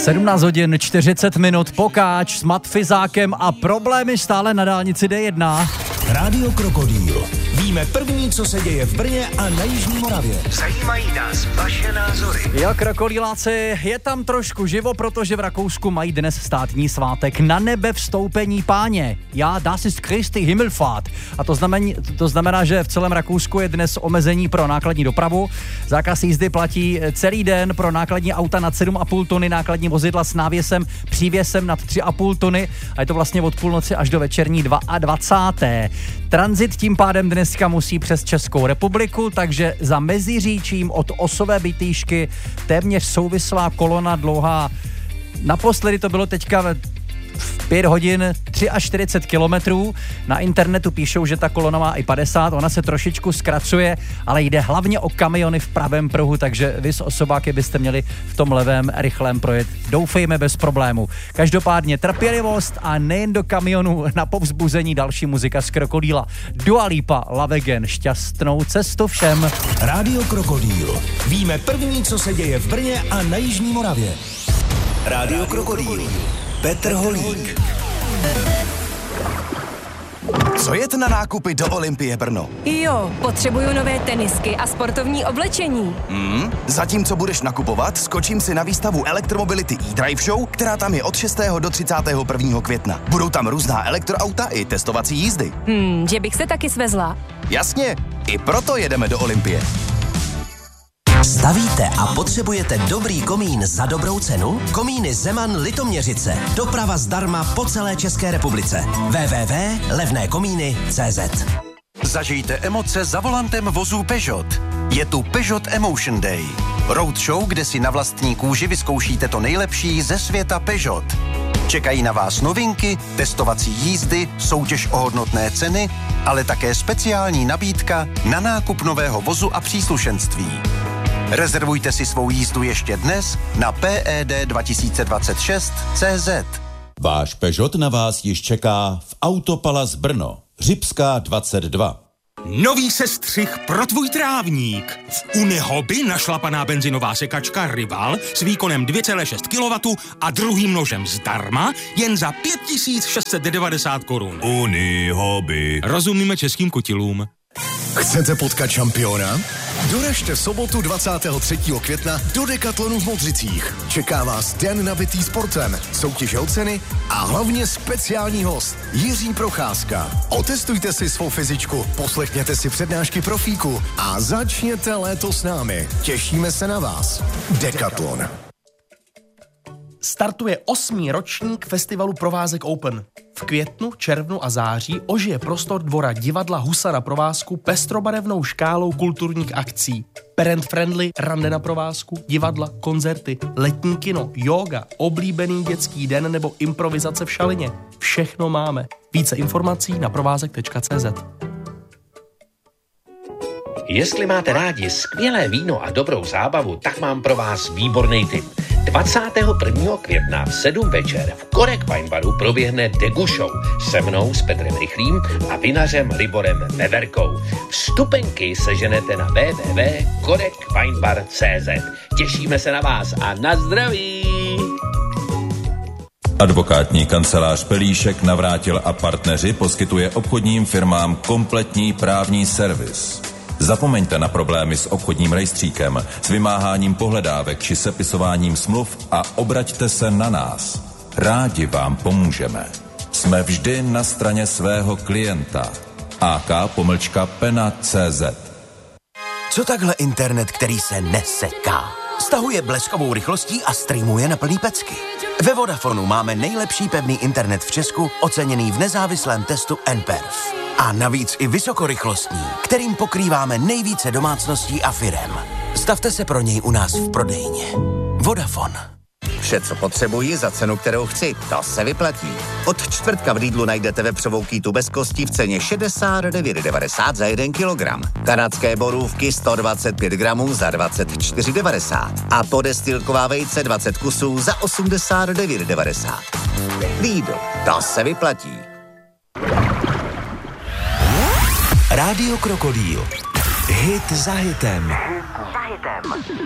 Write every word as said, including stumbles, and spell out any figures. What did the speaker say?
sedmnáct hodin čtyřicet minut, Pokáč s Matfizákem a problémy stále na dálnici D jedna. Rádio Krokodýl. Víme první, co se děje v Brně a na Jižní Moravě. Zajímají nás vaše názory. Jo, krokodýláci, je tam trošku živo, protože v Rakousku mají dnes státní svátek na nebe vstoupení Páně. Já, das ist Christi Himmelfahrt. A to znamená, to znamená, že v celém Rakousku je dnes omezení pro nákladní dopravu. Zákaz jízdy platí celý den pro nákladní auta nad sedm a půl tuny, nákladní vozidla s návěsem, přívěsem nad tři a půl tuny a je to vlastně od půlnoci až do večerní dvacáté druhé Tranzit tím pádem dneska musí přes Českou republiku, takže za Meziříčím od Osové Bytýšky téměř souvislá kolona dlouhá. Naposledy to bylo teďka v pět hodin čtyřicet tři kilometrů. Na internetu píšou, že ta kolona má i padesát, ona se trošičku zkracuje, ale jde hlavně o kamiony v pravém pruhu, takže vy s osobáky byste měli v tom levém rychlém projet. Doufejme bez problému. Každopádně trpělivost a nejen do kamionů na povzbuzení další muzika z Krokodýla. Dua Lipa, Love Again, šťastnou cestu všem. Rádio Krokodýl. Víme první, co se děje v Brně a na Jižní Moravě. Rádio Krokodýl. Petr Holík. Co jet na nákupy do Olympie Brno? Jo, potřebuju nové tenisky a sportovní oblečení. Hmm, zatímco budeš nakupovat, skočím si na výstavu Elektromobility e-Drive Show, která tam je od šestého do třicátého prvního května. Budou tam různá elektroauta i testovací jízdy. Hmm, že bych se taky svezla. Jasně, i proto jedeme do Olympie. Stavíte a potřebujete dobrý komín za dobrou cenu? Komíny Zeman Litoměřice. Doprava zdarma po celé České republice. w w w tečka levné komíny tečka cé zet. Zažijte emoce za volantem vozů Peugeot. Je tu Peugeot Emotion Day. Roadshow, kde si na vlastní kůži vyzkoušíte to nejlepší ze světa Peugeot. Čekají na vás novinky, testovací jízdy, soutěž o hodnotné ceny, ale také speciální nabídka na nákup nového vozu a příslušenství. Rezervujte si svou jízdu ještě dnes na P E D dva tisíce dvacet šest tečka cé zet. Váš Peugeot na vás již čeká v Autopalace Brno. Řipská dvacet dva. Nový sestřih pro tvůj trávník. V Unihoby našlapaná benzinová sekačka Rival s výkonem dvě celá šest kilowattů a druhým nožem zdarma jen za pět tisíc šest set devadesát korun. Unihoby. Rozumíme českým kutilům. Chcete potkat šampiona? Doražte v sobotu dvacátého třetího května do Decathlonu v Modřicích. Čeká vás den nabitý sportem, soutěže o ceny a hlavně speciální host Jiří Procházka. Otestujte si svou fyzičku, poslechněte si přednášky profíku a začněte léto s námi. Těšíme se na vás. Decathlon. Startuje osmý ročník festivalu Provázek Open. V květnu, červnu a září ožije prostor dvora divadla Husa na provázku pestrobarevnou škálou kulturních akcí. Parent friendly, rande na provázku, divadla, koncerty, letní kino, jóga, oblíbený dětský den nebo improvizace v šalině. Všechno máme. Více informací na provázek tečka cé zet. Jestli máte rádi skvělé víno a dobrou zábavu, tak mám pro vás výborný tip. dvacátého prvního května v sedm večer v Korek Wine Baru proběhne Degu Show se mnou, s Petrem Rychlým a vinařem Liborem Veverkou. Vstupenky seženete na w w w tečka korek wine bar tečka cé zet. Těšíme se na vás a na zdraví! Advokátní kancelář Pelíšek, Navrátil a partneři poskytuje obchodním firmám kompletní právní servis. Zapomeňte na problémy s obchodním rejstříkem, s vymáháním pohledávek či sepisováním smluv a obraťte se na nás. Rádi vám pomůžeme. Jsme vždy na straně svého klienta. A K pomlčka pena tečka cé zet. Co takhle internet, který se neseká? Stahuje bleskovou rychlostí a streamuje na plný pecky. Ve Vodafonu máme nejlepší pevný internet v Česku, oceněný v nezávislém testu N P E R F. A navíc i vysokorychlostní, kterým pokrýváme nejvíce domácností a firem. Stavte se pro něj u nás v prodejně. Vodafone. Vše, co potřebuji za cenu, kterou chci, to se vyplatí. Od čtvrtka v Lidlu najdete vepřovou kýtu bez kostí v ceně šedesát devět devadesát za jeden kilogram. Kanadské borůvky sto dvacet pět gramů za dvacet čtyři devadesát. A podestýlková vejce dvacet kusů za osmdesát devět devadesát. Lidl, to se vyplatí. Rádio Krokodýl. Hit za hitem. Hit za hitem.